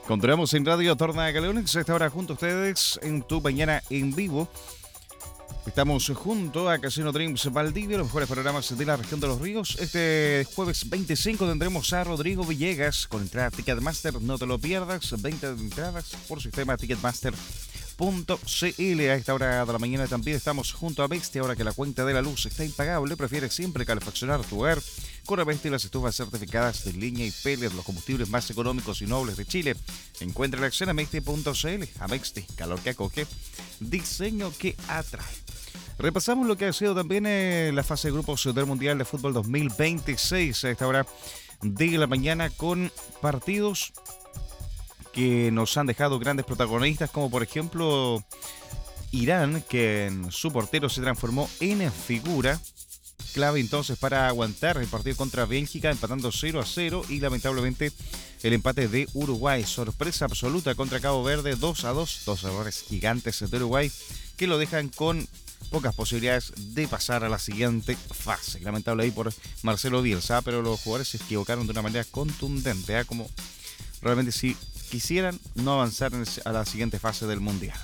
Continuamos en Radio Torna Galeones, a esta hora junto a ustedes en tu mañana en vivo. Estamos junto a Casino Dreams Valdivia, los mejores programas de la región de los ríos. Este jueves 25 tendremos a Rodrigo Villegas con entrada Ticketmaster. No te lo pierdas, 20 entradas por sistema Ticketmaster.cl. A esta hora de la mañana también estamos junto a Bestia. Ahora que la cuenta de la luz está impagable, prefieres siempre calefaccionar tu hogar con Bestia y las estufas certificadas de línea y pellet, los combustibles más económicos y nobles de Chile. Encuentra la acción a Amexti.cl. Amexti, calor que acoge, diseño que atrae. Repasamos lo que ha sido también la fase de grupos del Mundial de Fútbol 2026 a esta hora de la mañana, con partidos que nos han dejado grandes protagonistas, como por ejemplo Irán, que en su portero se transformó en figura clave entonces para aguantar el partido contra Bélgica, empatando 0-0, y lamentablemente el empate de Uruguay, sorpresa absoluta contra Cabo Verde, 2-2, dos errores gigantes de Uruguay que lo dejan con pocas posibilidades de pasar a la siguiente fase. Lamentable ahí por Marcelo Bielsa, pero los jugadores se equivocaron de una manera contundente, como realmente si quisieran no avanzar a la siguiente fase del Mundial.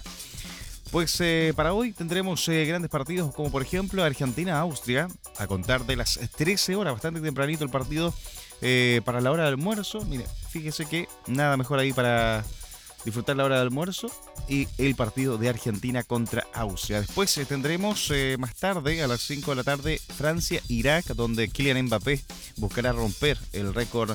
Pues para hoy tendremos grandes partidos, como por ejemplo Argentina-Austria, a contar de las 13 horas, bastante tempranito el partido para la hora del almuerzo. Mire, fíjese que nada mejor ahí para disfrutar la hora del almuerzo y el partido de Argentina contra Austria. Después tendremos más tarde, a las 5 de la tarde, Francia-Irak, donde Kylian Mbappé buscará romper el récord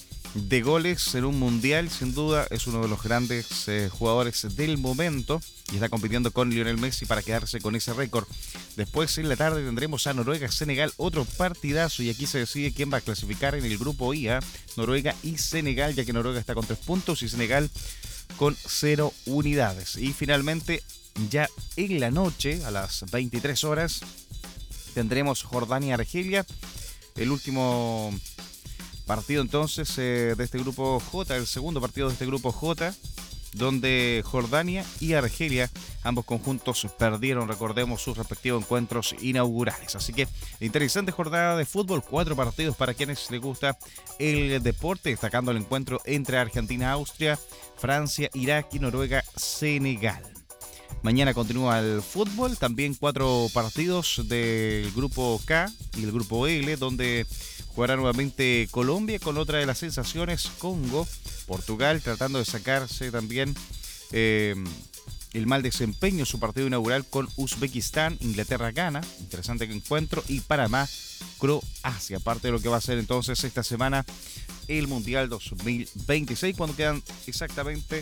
de goles en un mundial. Sin duda es uno de los grandes jugadores del momento y está compitiendo con Lionel Messi para quedarse con ese récord. Después en la tarde tendremos a Noruega-Senegal, otro partidazo, y aquí se decide quién va a clasificar en el grupo I, Noruega y Senegal, ya que Noruega está con 3 puntos y Senegal con 0 unidades. Y finalmente, ya en la noche, a las 23 horas, tendremos Jordania-Argelia, el último partido entonces de este grupo J, el segundo partido de este grupo J, donde Jordania y Argelia, ambos conjuntos, perdieron, recordemos, sus respectivos encuentros inaugurales. Así que interesante jornada de fútbol, 4 partidos para quienes les gusta el deporte, destacando el encuentro entre Argentina, Austria, Francia, Irak y Noruega, Senegal. Mañana continúa el fútbol, también 4 partidos del grupo K y el grupo L, donde jugará nuevamente Colombia con otra de las sensaciones, Congo, Portugal, tratando de sacarse también el mal desempeño en su partido inaugural con Uzbekistán, Inglaterra gana, interesante encuentro, y Panamá, Croacia, parte de lo que va a ser entonces esta semana el Mundial 2026, cuando quedan exactamente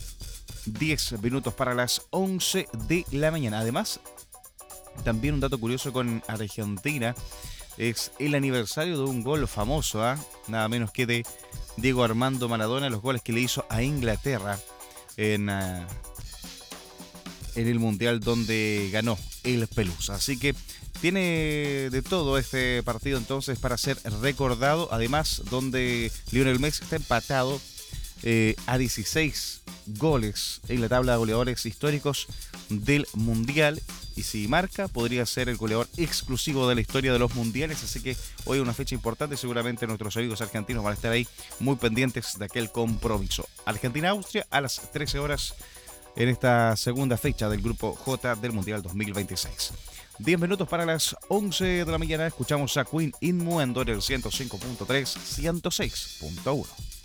10 minutos para las 11 de la mañana. Además, también un dato curioso con Argentina, es el aniversario de un gol famoso, nada menos que de Diego Armando Maradona, los goles que le hizo a Inglaterra en el Mundial donde ganó el Pelusa. Así que tiene de todo este partido entonces para ser recordado, además donde Lionel Messi está empatado a 16 goles en la tabla de goleadores históricos del Mundial, y si marca podría ser el goleador exclusivo de la historia de los mundiales. Así que hoy es una fecha importante, seguramente nuestros amigos argentinos van a estar ahí muy pendientes de aquel compromiso. Argentina-Austria a las 13 horas en esta segunda fecha del grupo J del Mundial 2026. 10 minutos para las 11 de la mañana, escuchamos a Queen Innuendo en el 105.3, 106.1.